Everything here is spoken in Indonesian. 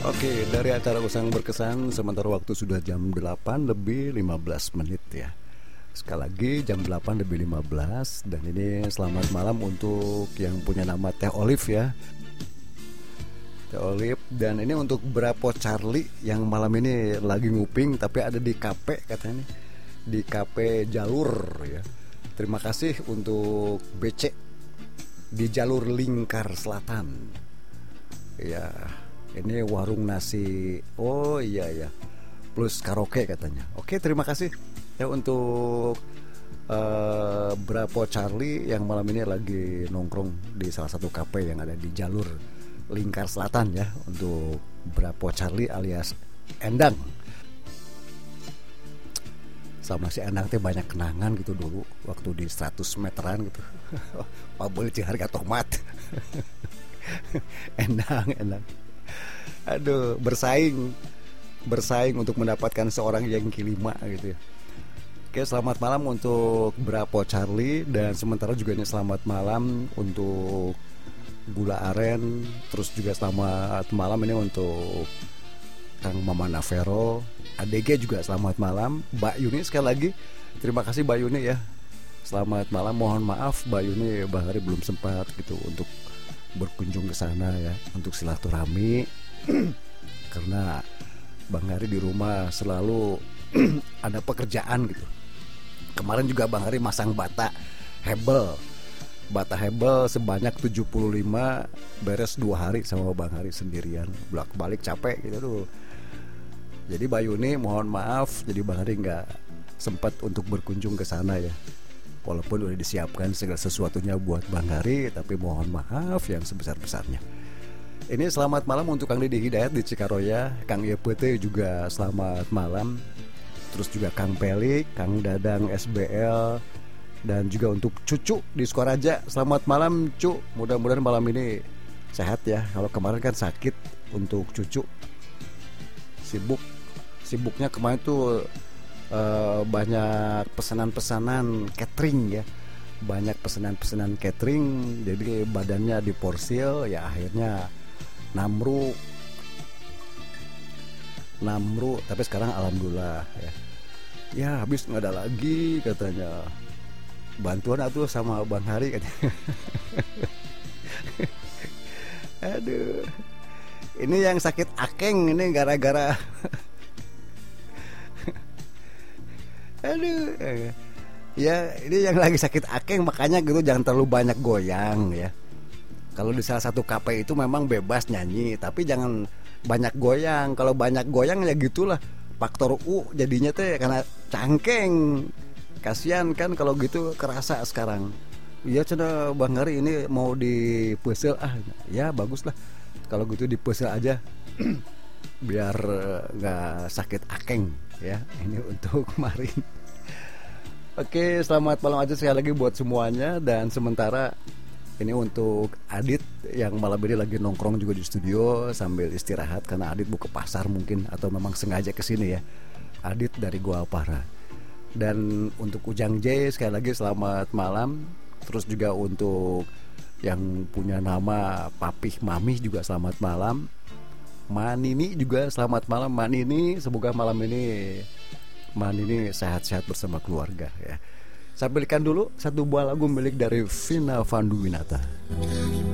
Oke, dari acara Usang Berkesan sementara waktu sudah jam 8 lebih 15 menit ya. Sekali lagi jam 8 lebih 15. Dan ini selamat malam untuk yang punya nama Teh Olive ya. Teh Olive. Dan ini untuk Brapo Charlie yang malam ini lagi nguping tapi ada di KP katanya nih. Di KP Jalur ya. Terima kasih untuk BC di Jalur Lingkar Selatan. Ya, ini warung nasi. Oh iya ya. Plus karaoke katanya. Oke, terima kasih ya untuk Brapo Charlie yang malam ini lagi nongkrong di salah satu kafe yang ada di Jalur Lingkar Selatan ya. Untuk Brapo Charlie alias Endang. Sama si Endang teh banyak kenangan gitu dulu waktu di 100 meteran gitu. Pak boleh harga tomat. Endang. Aduh, bersaing untuk mendapatkan seorang yang kelima gitu ya. Oke, selamat malam untuk Brapo Charlie. Dan sementara juga ini selamat malam untuk Gula Aren. Terus juga selamat malam ini untuk Kang Mama Navero. ADG juga selamat malam. Mbak Yuni sekali lagi terima kasih Mbak Yuni ya. Selamat malam, mohon maaf Mbak Yuni, Bang Hari belum sempat gitu untuk berkunjung ke sana ya, untuk silaturahmi. Karena Bang Hari di rumah selalu ada pekerjaan gitu. Kemarin juga Bang Hari masang bata hebel sebanyak 75, beres 2 hari sama Bang Hari sendirian, bolak-balik capek gitu tuh. Jadi Mbak Yuni mohon maaf, jadi Bang Hari nggak sempat untuk berkunjung ke sana ya. Walaupun udah disiapkan segala sesuatunya buat Bang Hari, tapi mohon maaf yang sebesar-besarnya. Ini selamat malam untuk Kang Didi Hidayat di Cikaroya, Kang Yepete juga selamat malam. Terus juga Kang Pelik, Kang Dadang SBL, dan juga untuk Cucu di Sukoraja. Selamat malam Cu, mudah-mudahan malam ini sehat ya. Kalau kemarin kan sakit untuk Cucu, sibuknya kemarin tuh banyak pesanan-pesanan catering ya. Banyak pesanan-pesanan catering, jadi badannya diporsil ya, akhirnya Namru, tapi sekarang alhamdulillah ya habis nggak ada lagi katanya. Bantuan atuh sama Bang Hari katanya. Aduh, ini yang sakit akeng ini gara-gara aduh ya, ini yang lagi sakit akeng, makanya gitu jangan terlalu banyak goyang ya. Kalau di salah satu kafe itu memang bebas nyanyi, tapi jangan banyak goyang. Kalau banyak goyang ya gitulah, faktor U jadinya teh karena cangkeng. Kasihan kan kalau gitu, kerasa sekarang. Iya cina Bang Hari ini mau dipesel ya bagus lah. Kalau gitu dipesel aja biar nggak sakit akeng ya. Ini untuk kemarin. Oke, selamat malam aja sekali lagi buat semuanya. Dan sementara ini untuk Adit yang malam ini lagi nongkrong juga di studio sambil istirahat karena Adit buka pasar mungkin, atau memang sengaja kesini ya. Adit dari Gua Alpara. Dan untuk Ujang J sekali lagi selamat malam. Terus juga untuk yang punya nama Papih Mamih juga selamat malam. Manini juga selamat malam Manini. Semoga malam ini Manini sehat-sehat bersama keluarga ya. Saya belikan dulu satu buah lagu milik dari Vina Vanduwinata.